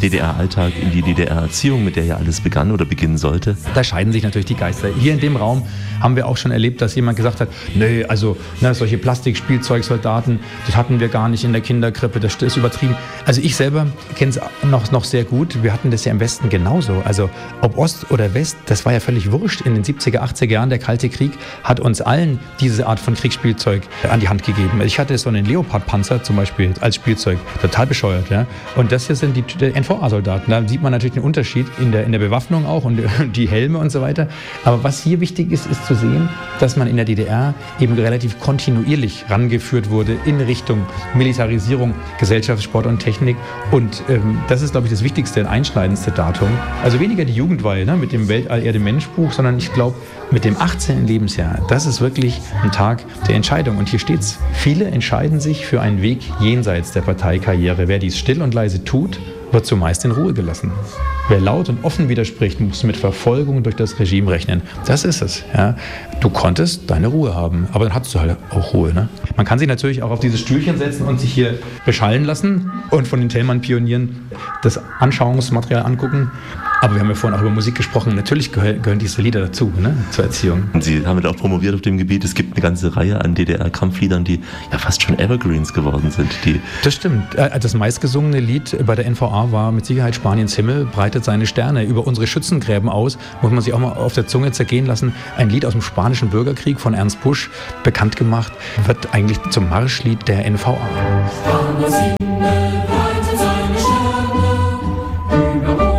DDR-Alltag in die DDR-Erziehung, mit der ja alles begann oder beginnen sollte? Da scheiden sich natürlich die Geister. Hier in dem Raum haben wir auch schon erlebt, dass jemand gesagt hat, nee, also solche Plastikspielzeugsoldaten, das hatten wir gar nicht in der Kinderkrippe, das ist übertrieben. Also ich selber kenne es noch sehr gut. Wir hatten das ja im Westen genauso. Also ob Ost oder West, das war ja völlig wurscht. In den 70er, 80er Jahren, der Kalte Krieg hat uns allen diese Art von Kriegsspielzeug an die Hand gegeben. Ich hatte so einen Leopard-Panzer zum Beispiel als Spielzeug, total bescheuert. Ja? Und das hier sind die NVA-Soldaten. Da sieht man natürlich den Unterschied in der Bewaffnung auch und die Helme und so weiter. Aber was hier wichtig ist, ist zu sehen, dass man in der DDR eben relativ kontinuierlich rangeführt wurde in Richtung Militarisierung, Gesellschaft, Sport und Technik. Und das ist, glaube ich, das wichtigste, einschneidendste Datum. Also weniger die Jugendweihe mit dem Weltall-Erde-Mensch-Buch, sondern ich glaube, mit dem 18. Lebensjahr, das ist wirklich ein Tag der Entscheidung. Und hier steht's. Viele entscheiden sich für einen Weg jenseits der Parteikarriere. Wer dies still und leise tut, wird zumeist in Ruhe gelassen. Wer laut und offen widerspricht, muss mit Verfolgung durch das Regime rechnen. Das ist es. Ja. Du konntest deine Ruhe haben, aber dann hattest du halt auch Ruhe. Ne? Man kann sich natürlich auch auf dieses Stühlchen setzen und sich hier beschallen lassen und von den Thälmann-Pionieren das Anschauungsmaterial angucken. Aber wir haben ja vorhin auch über Musik gesprochen. Natürlich gehören diese Lieder dazu, zur Erziehung. Und Sie haben auch promoviert auf dem Gebiet. Es gibt eine ganze Reihe an DDR-Kampfliedern, die ja fast schon Evergreens geworden sind. Das stimmt. Das meistgesungene Lied bei der NVA war mit Sicherheit Spaniens Himmel breitet seine Sterne über unsere Schützengräben aus. Muss man sich auch mal auf der Zunge zergehen lassen. Ein Lied aus dem Spanischen Bürgerkrieg von Ernst Busch, bekannt gemacht, wird eigentlich zum Marschlied der NVA. Spaniens Himmel breitet seine Sterne über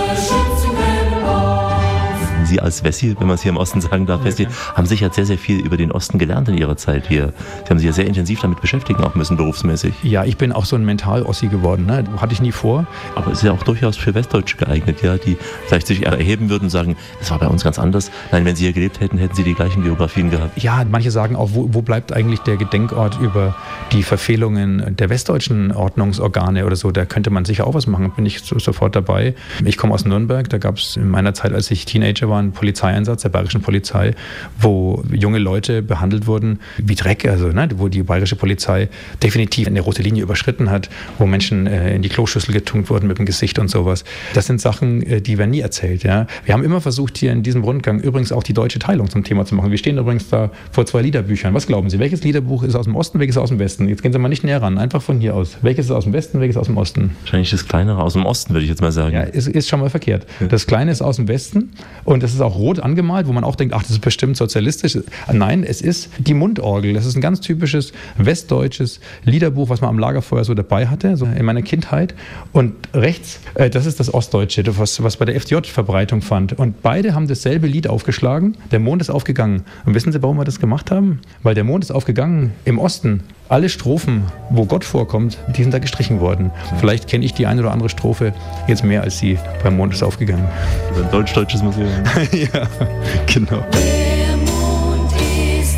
Sie als Wessi, wenn man es hier im Osten sagen darf, Wessi, haben sicher sehr, sehr viel über den Osten gelernt in Ihrer Zeit hier. Sie haben sich ja sehr intensiv damit beschäftigen auch müssen, berufsmäßig. Ja, ich bin auch so ein Mental-Ossi geworden. Hatte ich nie vor. Aber es ist ja auch durchaus für Westdeutsche geeignet, ja, die vielleicht sich erheben würden und sagen, das war bei uns ganz anders. Nein, wenn Sie hier gelebt hätten, hätten Sie die gleichen Biografien gehabt. Ja, manche sagen auch, wo bleibt eigentlich der Gedenkort über die Verfehlungen der westdeutschen Ordnungsorgane oder so? Da könnte man sicher auch was machen, bin ich sofort dabei. Ich komme aus Nürnberg, da gab es in meiner Zeit, als ich Teenager war, einen Polizeieinsatz der bayerischen Polizei, wo junge Leute behandelt wurden wie Dreck, also wo die bayerische Polizei definitiv eine rote Linie überschritten hat, wo Menschen in die Kloschüssel getunkt wurden mit dem Gesicht und sowas. Das sind Sachen, die werden nie erzählt. Ja. Wir haben immer versucht, hier in diesem Rundgang übrigens auch die deutsche Teilung zum Thema zu machen. Wir stehen übrigens da vor 2 Liederbüchern. Was glauben Sie? Welches Liederbuch ist aus dem Osten, welches aus dem Westen? Jetzt gehen Sie mal nicht näher ran, einfach von hier aus. Welches ist aus dem Westen, welches aus dem Osten? Wahrscheinlich das kleinere aus dem Osten, würde ich jetzt mal sagen. Ja, ist schon mal verkehrt. Das Kleine ist aus dem Westen und das ist auch rot angemalt, wo man auch denkt, ach, das ist bestimmt sozialistisch. Nein, es ist die Mundorgel. Das ist ein ganz typisches westdeutsches Liederbuch, was man am Lagerfeuer so dabei hatte, so in meiner Kindheit. Und rechts, das ist das Ostdeutsche, was bei der FDJ Verbreitung fand. Und beide haben dasselbe Lied aufgeschlagen. Der Mond ist aufgegangen. Und wissen Sie, warum wir das gemacht haben? Weil der Mond ist aufgegangen im Osten. Alle Strophen, wo Gott vorkommt, die sind da gestrichen worden. Vielleicht kenne ich die eine oder andere Strophe jetzt mehr als Sie beim Mond ist aufgegangen. Ein deutsch-deutsches Museum. Ja, genau. Der Mond ist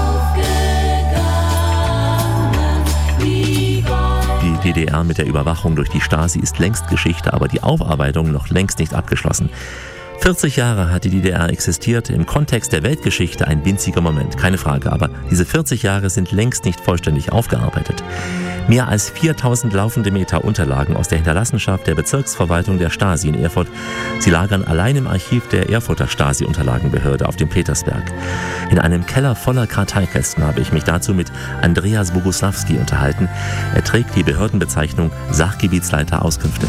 aufgegangen, wie Gott. Die DDR mit der Überwachung durch die Stasi ist längst Geschichte, aber die Aufarbeitung noch längst nicht abgeschlossen. 40 Jahre hat die DDR existiert, im Kontext der Weltgeschichte ein winziger Moment, keine Frage, aber diese 40 Jahre sind längst nicht vollständig aufgearbeitet. Mehr als 4000 laufende Meter Unterlagen aus der Hinterlassenschaft der Bezirksverwaltung der Stasi in Erfurt. Sie lagern allein im Archiv der Erfurter Stasi-Unterlagenbehörde auf dem Petersberg. In einem Keller voller Karteikästen habe ich mich dazu mit Andreas Boguslawski unterhalten. Er trägt die Behördenbezeichnung Sachgebietsleiter Auskünfte.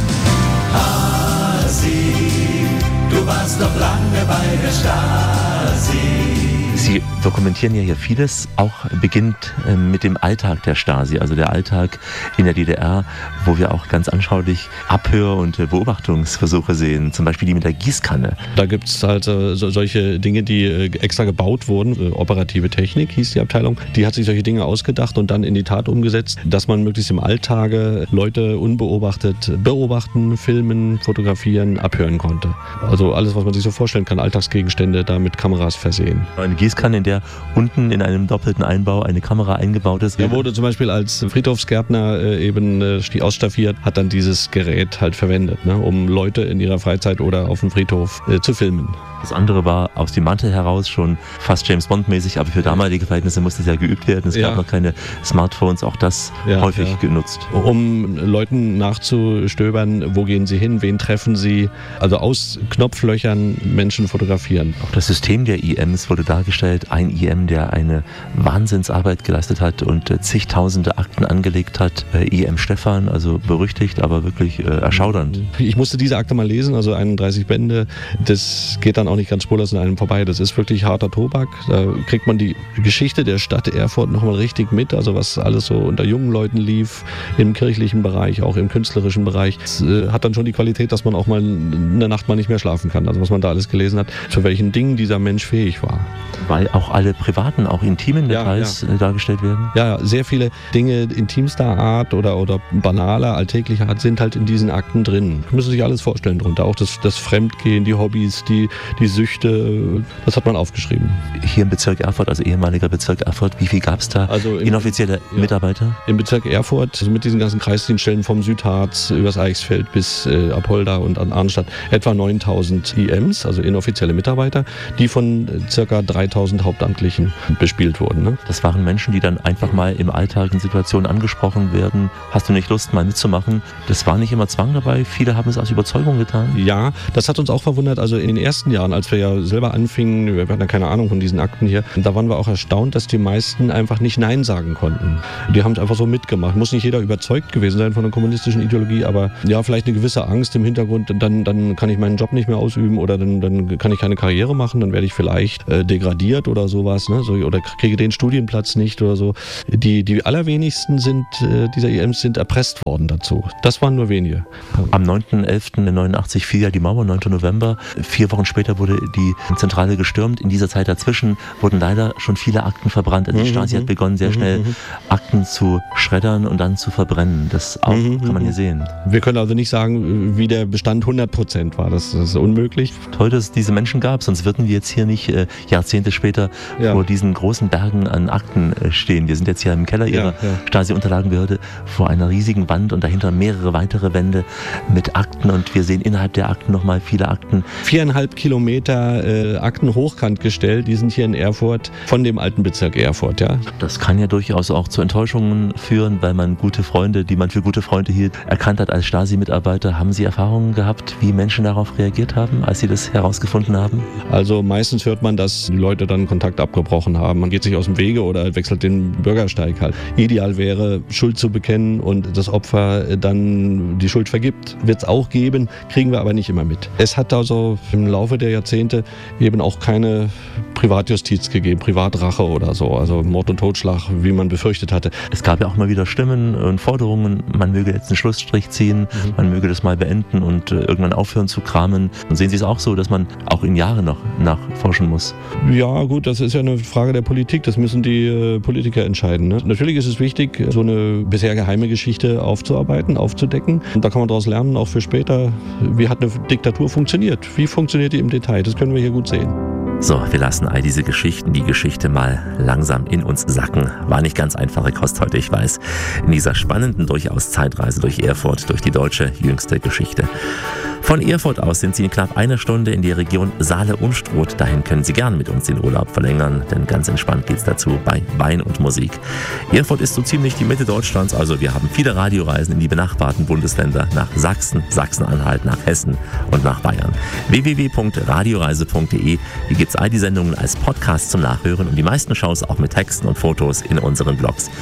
Du warst doch lange bei der Stasi. Sie dokumentieren ja hier vieles, auch beginnt mit dem Alltag der Stasi, also der Alltag in der DDR, wo wir auch ganz anschaulich Abhör- und Beobachtungsversuche sehen, zum Beispiel die mit der Gießkanne. Da gibt es halt solche Dinge, die extra gebaut wurden. Operative Technik hieß die Abteilung. Die hat sich solche Dinge ausgedacht und dann in die Tat umgesetzt, dass man möglichst im Alltage Leute unbeobachtet beobachten, filmen, fotografieren, abhören konnte. Also alles, was man sich so vorstellen kann, Alltagsgegenstände da mit Kameras versehen. Eine Gießkanne, in der unten in einem doppelten Einbau eine Kamera eingebaut ist. Er wurde zum Beispiel als Friedhofsgärtner ausstaffiert, hat dann dieses Gerät halt verwendet, ne, um Leute in ihrer Freizeit oder auf dem Friedhof zu filmen. Das andere war aus dem Mantel heraus schon fast James Bond-mäßig, aber für damalige Verhältnisse musste es ja geübt werden. Es gab noch keine Smartphones, auch das häufig genutzt. Um Leuten nachzustöbern, wo gehen sie hin, wen treffen sie, also aus Knopflöchern Menschen fotografieren. Auch das System der IMs wurde dargestellt. Ein IM, der eine Wahnsinnsarbeit geleistet hat und zigtausende Akten angelegt hat. IM Stefan, also berüchtigt, aber wirklich erschaudernd. Ich musste diese Akte mal lesen, also 31 Bände. Das geht dann auch nicht ganz spurlos an einem vorbei. Das ist wirklich harter Tobak. Da kriegt man die Geschichte der Stadt Erfurt nochmal richtig mit, also was alles so unter jungen Leuten lief, im kirchlichen Bereich, auch im künstlerischen Bereich. Das hat dann schon die Qualität, dass man auch mal in der Nacht mal nicht mehr schlafen kann. Also was man da alles gelesen hat, zu welchen Dingen dieser Mensch fähig war. Weil auch alle privaten, auch intimen Details dargestellt werden? Ja, sehr viele Dinge intimster Art oder banaler, alltäglicher Art sind halt in diesen Akten drin. Man muss sich alles vorstellen drunter. Auch das Fremdgehen, die Hobbys, die Süchte, das hat man aufgeschrieben. Hier im Bezirk Erfurt, also ehemaliger Bezirk Erfurt, wie viel gab es da inoffizielle Mitarbeiter? Im Bezirk Erfurt, also mit diesen ganzen Kreisdienststellen vom Südharz übers Eichsfeld bis Apolda und an Arnstadt, etwa 9000 IMs, also inoffizielle Mitarbeiter, die von ca. 3000 Hauptamtlichen bespielt wurden. Ne? Das waren Menschen, die dann einfach mal im Alltag in Situationen angesprochen werden. Hast du nicht Lust, mal mitzumachen? Das war nicht immer Zwang dabei. Viele haben es aus Überzeugung getan. Ja, das hat uns auch verwundert. Also in den ersten Jahren, als wir ja selber anfingen, wir hatten ja keine Ahnung von diesen Akten hier, da waren wir auch erstaunt, dass die meisten einfach nicht Nein sagen konnten. Die haben es einfach so mitgemacht. Muss nicht jeder überzeugt gewesen sein von der kommunistischen Ideologie, aber ja, vielleicht eine gewisse Angst im Hintergrund, dann kann ich meinen Job nicht mehr ausüben oder dann kann ich keine Karriere machen, dann werde ich vielleicht degradiert oder sowas, ne? Oder kriege den Studienplatz nicht oder so. Die allerwenigsten dieser IMs sind erpresst worden dazu. Das waren nur wenige. Am 9.11.89 fiel ja die Mauer, 9. November. 4 Wochen später wurde die Zentrale gestürmt. In dieser Zeit dazwischen wurden leider schon viele Akten verbrannt. Also die Stasi hat begonnen, sehr schnell Akten zu schreddern und dann zu verbrennen. Das auch kann man hier sehen. Wir können also nicht sagen, wie der Bestand 100% war. Das ist unmöglich. Toll, dass es diese Menschen gab, sonst würden wir jetzt hier nicht Jahrzehnte später vor diesen großen Bergen an Akten stehen. Wir sind jetzt hier im Keller ihrer Stasi-Unterlagenbehörde vor einer riesigen Wand und dahinter mehrere weitere Wände mit Akten und wir sehen innerhalb der Akten nochmal viele Akten. 4,5 Kilometer Akten hochkant gestellt, die sind hier in Erfurt von dem alten Bezirk Erfurt. Ja? Das kann ja durchaus auch zu Enttäuschungen führen, weil man gute Freunde, die man für gute Freunde hielt, erkannt hat als Stasi-Mitarbeiter. Haben Sie Erfahrungen gehabt, wie Menschen darauf reagiert haben, als Sie das herausgefunden haben? Also meistens hört man, dass die Leute dann Kontakt abgebrochen haben. Man geht sich aus dem Wege oder wechselt den Bürgersteig halt. Ideal wäre, Schuld zu bekennen und das Opfer dann die Schuld vergibt. Wird es auch geben, kriegen wir aber nicht immer mit. Es hat also im Laufe der Jahrzehnte eben auch keine Privatjustiz gegeben, Privatrache oder so, also Mord und Totschlag, wie man befürchtet hatte. Es gab ja auch mal wieder Stimmen und Forderungen, man möge jetzt einen Schlussstrich ziehen, man möge das mal beenden und irgendwann aufhören zu kramen. Und sehen Sie es auch so, dass man auch in Jahren noch nachforschen muss? Ja gut, das ist ja eine Frage der Politik, das müssen die Politiker entscheiden. Ne? Natürlich ist es wichtig, so eine bisher geheime Geschichte aufzuarbeiten, aufzudecken. Und da kann man daraus lernen, auch für später, wie hat eine Diktatur funktioniert, wie funktioniert die im Detail, das können wir hier gut sehen. So, wir lassen all diese Geschichten, die Geschichte mal langsam in uns sacken. War nicht ganz einfache Kost heute, ich weiß. In dieser spannenden, durchaus Zeitreise durch Erfurt, durch die deutsche jüngste Geschichte. Von Erfurt aus sind Sie in knapp einer Stunde in die Region Saale-Unstrut. Dahin können Sie gern mit uns den Urlaub verlängern, denn ganz entspannt geht's dazu bei Wein und Musik. Erfurt ist so ziemlich die Mitte Deutschlands, also wir haben viele Radioreisen in die benachbarten Bundesländer, nach Sachsen, Sachsen-Anhalt, nach Hessen und nach Bayern. www.radioreise.de. Hier gibt's all die Sendungen als Podcast zum Nachhören und die meisten Shows auch mit Texten und Fotos in unseren Blogs.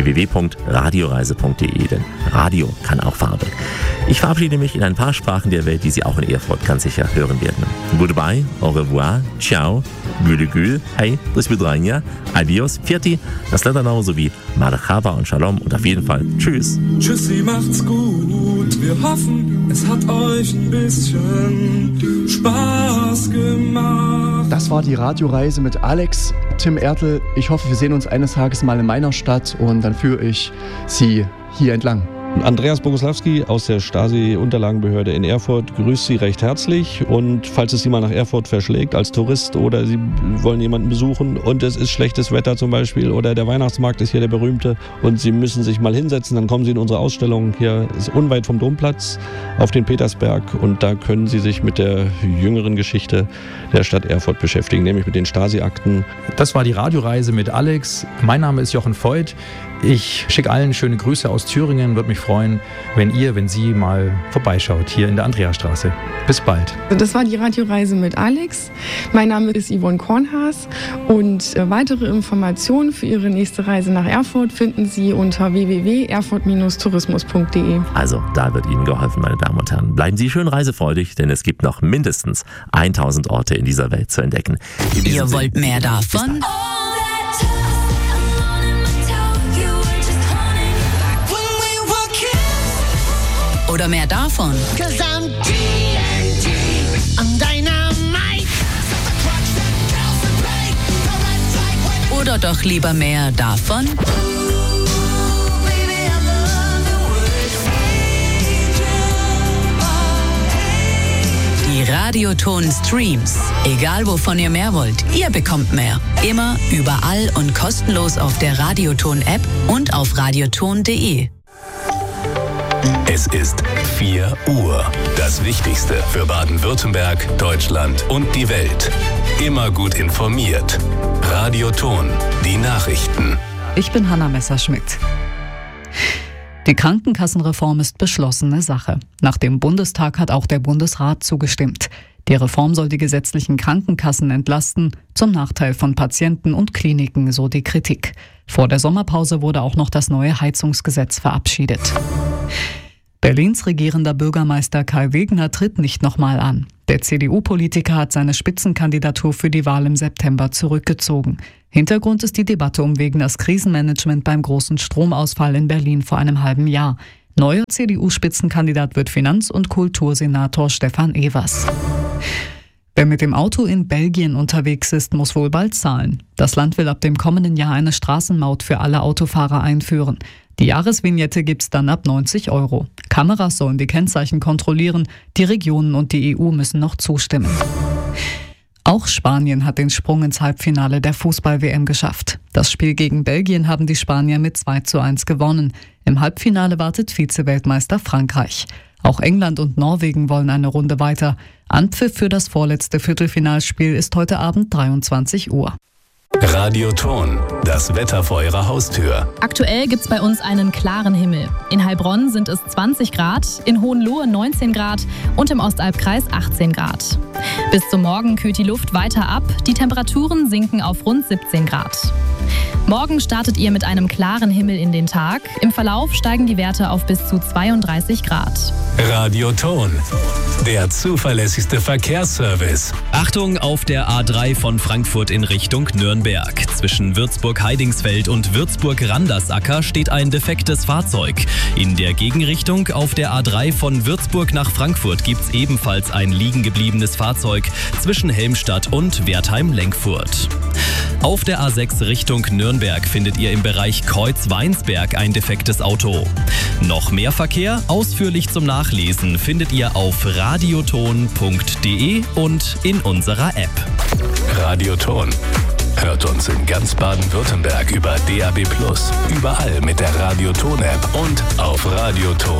www.radioreise.de, denn Radio kann auch Farbe. Ich verabschiede mich in ein paar Sprachen der Welt, die Sie auch in Erfurt ganz sicher hören werden. Goodbye, au revoir, ciao, güle gül, hey, do svidranja, adios, firti, das Letternau sowie Marhaba und Shalom und auf jeden Fall Tschüss. Tschüssi, macht's gut. Wir hoffen, es hat euch ein bisschen Spaß gemacht. Das war die Radioreise mit Alex, Tim Ertl. Ich hoffe, wir sehen uns eines Tages mal in meiner Stadt und dann führe ich Sie hier entlang. Andreas Boguslawski aus der Stasi-Unterlagenbehörde in Erfurt grüßt Sie recht herzlich. Und falls es Sie mal nach Erfurt verschlägt als Tourist oder Sie wollen jemanden besuchen und es ist schlechtes Wetter zum Beispiel oder der Weihnachtsmarkt ist hier der berühmte und Sie müssen sich mal hinsetzen, dann kommen Sie in unsere Ausstellung. Hier ist unweit vom Domplatz auf den Petersberg und da können Sie sich mit der jüngeren Geschichte der Stadt Erfurt beschäftigen, nämlich mit den Stasi-Akten. Das war die Radioreise mit Alex. Mein Name ist Jochen Voigt. Ich schicke allen schöne Grüße aus Thüringen. Würde mich freuen, wenn Sie mal vorbeischaut hier in der Andreasstraße. Bis bald. Das war die Radioreise mit Alex. Mein Name ist Yvonne Kornhaas und weitere Informationen für Ihre nächste Reise nach Erfurt finden Sie unter www.erfurt-tourismus.de. Also, da wird Ihnen geholfen, meine Damen und Herren. Bleiben Sie schön reisefreudig, denn es gibt noch mindestens 1000 Orte in dieser Welt zu entdecken. Ihr wollt mehr davon? Oder mehr davon? Oder doch lieber mehr davon? Die Radioton-Streams. Egal wovon ihr mehr wollt, ihr bekommt mehr. Immer, überall und kostenlos auf der Radioton-App und auf radioton.de. Es ist 4 Uhr. Das Wichtigste für Baden-Württemberg, Deutschland und die Welt. Immer gut informiert. Radioton, die Nachrichten. Ich bin Hanna Messerschmidt. Die Krankenkassenreform ist beschlossene Sache. Nach dem Bundestag hat auch der Bundesrat zugestimmt. Die Reform soll die gesetzlichen Krankenkassen entlasten, zum Nachteil von Patienten und Kliniken, so die Kritik. Vor der Sommerpause wurde auch noch das neue Heizungsgesetz verabschiedet. Berlins regierender Bürgermeister Kai Wegner tritt nicht nochmal an. Der CDU-Politiker hat seine Spitzenkandidatur für die Wahl im September zurückgezogen. Hintergrund ist die Debatte um Wegners Krisenmanagement beim großen Stromausfall in Berlin vor einem halben Jahr. Neuer CDU-Spitzenkandidat wird Finanz- und Kultursenator Stefan Evers. Wer mit dem Auto in Belgien unterwegs ist, muss wohl bald zahlen. Das Land will ab dem kommenden Jahr eine Straßenmaut für alle Autofahrer einführen. Die Jahresvignette gibt's dann ab 90 €. Kameras sollen die Kennzeichen kontrollieren. Die Regionen und die EU müssen noch zustimmen. Auch Spanien hat den Sprung ins Halbfinale der Fußball-WM geschafft. Das Spiel gegen Belgien haben die Spanier mit 2:1 gewonnen. Im Halbfinale wartet Vize-Weltmeister Frankreich. Auch England und Norwegen wollen eine Runde weiter. Anpfiff für das vorletzte Viertelfinalspiel ist heute Abend 23 Uhr. Radioton, das Wetter vor Ihrer Haustür. Aktuell gibt's bei uns einen klaren Himmel. In Heilbronn sind es 20 Grad, in Hohenlohe 19 Grad und im Ostalbkreis 18 Grad. Bis zum Morgen kühlt die Luft weiter ab, die Temperaturen sinken auf rund 17 Grad. Morgen startet ihr mit einem klaren Himmel in den Tag. Im Verlauf steigen die Werte auf bis zu 32 Grad. Radioton, der zuverlässigste Verkehrsservice. Achtung auf der A3 von Frankfurt in Richtung Nürnberg. Zwischen Würzburg-Heidingsfeld und Würzburg-Randersacker steht ein defektes Fahrzeug. In der Gegenrichtung auf der A3 von Würzburg nach Frankfurt gibt's ebenfalls ein liegen gebliebenes Fahrzeug zwischen Helmstadt und Wertheim-Lenkfurt. Auf der A6 Richtung Nürnberg findet ihr im Bereich Kreuz-Weinsberg ein defektes Auto. Noch mehr Verkehr, ausführlich zum Nachlesen, findet ihr auf radioton.de und in unserer App. Radioton. Hört uns in ganz Baden-Württemberg über DAB+, überall mit der Radioton-App und auf radioton.de.